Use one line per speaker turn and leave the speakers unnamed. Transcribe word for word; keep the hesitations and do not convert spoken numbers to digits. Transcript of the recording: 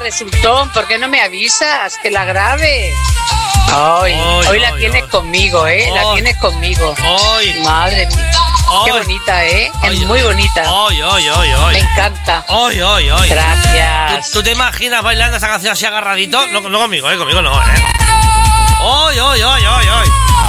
resultón, ¿por qué no me avisas que la grabe? Ay,
Ay,
hoy la
ay,
tienes
ay.
conmigo, ¿eh?
Ay.
La tienes conmigo.
Ay.
Madre mía. Qué
Ay.
bonita, ¿eh?
Ay,
Es muy
ay.
bonita.
Ay, ay, ay,
Me
ay.
encanta.
Ay, ay, ay.
Gracias.
¿Tú, tú te imaginas bailando esa canción así agarradito? No, no conmigo, eh, conmigo no, eh. Ay, ay, ay, ay, ay.